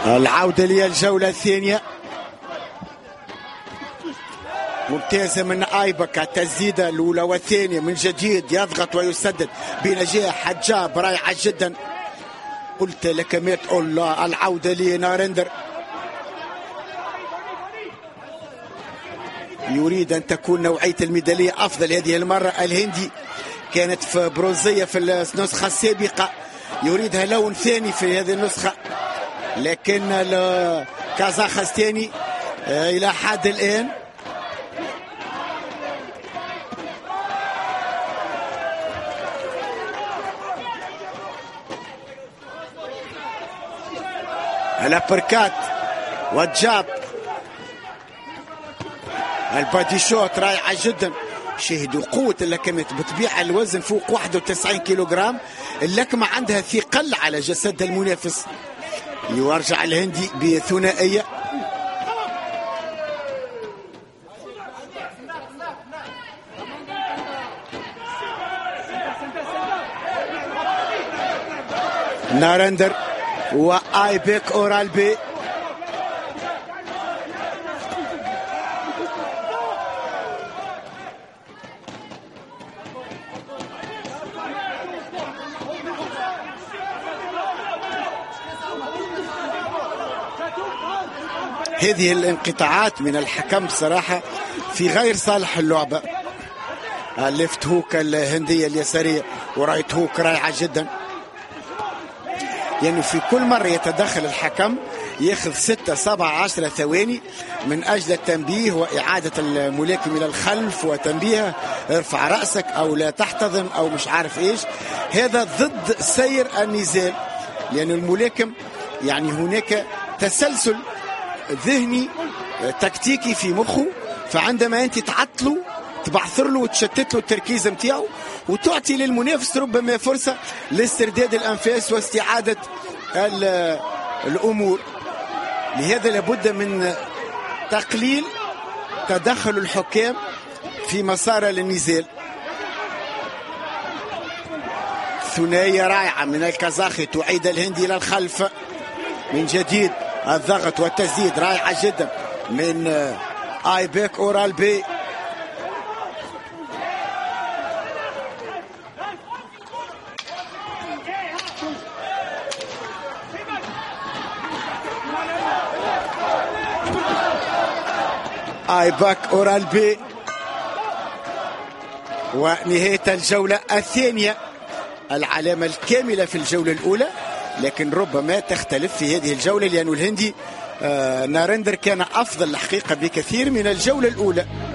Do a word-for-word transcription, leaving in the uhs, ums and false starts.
العودة للجولة الثانية ممتازة من آيبك. التسديدة الأولى والثانية من جديد يضغط ويسدد بنجاح. حجاب رائعة جدا. قلت لك مئة الله. العودة لنارندر يريد أن تكون نوعية الميدالية أفضل هذه المرة. الهندي كانت في برونزية في النسخة السابقة، يريدها لون ثاني في هذه النسخة، لكن الكازاخستاني إلى حد الآن الابركات والجاب البادي شوت رائعة جدا. شاهدوا قوة اللكمات بطبيعة الوزن فوق واحد وتسعين كيلوغرام. اللكمة عندها ثقل على جسد المنافس. يرجع الهندي بثنائية. نارندر وآيبك أورالبي. هذه الانقطاعات من الحكم بصراحة في غير صالح اللعبة. الليفت هوك الهندية اليسارية ورايت هوك رائعة جدا. يعني في كل مرة يتدخل الحكم ياخذ ستة سبعة عشرة ثواني من أجل التنبيه وإعادة الملاكم إلى الخلف وتنبيه ارفع رأسك أو لا تحتضن أو مش عارف إيش. هذا ضد سير النزال، لأن الملاكم يعني هناك تسلسل ذهني تكتيكي في مخه، فعندما أنت تعطله تبعثر له وتشتت له التركيز متاعه وتعطي للمنافس ربما فرصة لاسترداد الأنفاس واستعادة الأمور. لهذا لابد من تقليل تدخل الحكام في مسار النزال. ثنائية رائعة من الكازاخي تعيد الهندي إلى الخلف من جديد. الضغط والتسديد رائعة جدا من آيبك أورالبي. آيبك أورالبي. ونهاية الجولة الثانية. العلامة الكاملة في الجولة الأولى، لكن ربما تختلف في هذه الجولة لأن الهندي آه نارندر كان أفضل الحقيقة بكثير من الجولة الأولى.